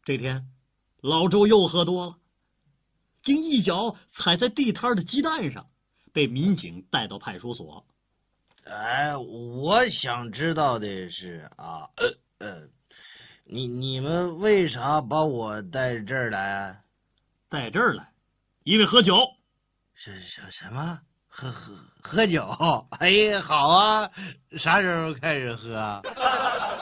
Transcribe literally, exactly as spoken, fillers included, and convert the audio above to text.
这天，老周又喝多了，竟一脚踩在地摊的鸡蛋上，被民警带到派出所。 哎，我想知道的是啊，呃呃，你你们为啥把我带这儿来？ 带这儿来，因为喝酒。 是什什么？喝喝喝酒？哎呀，好啊，啥时候开始喝啊？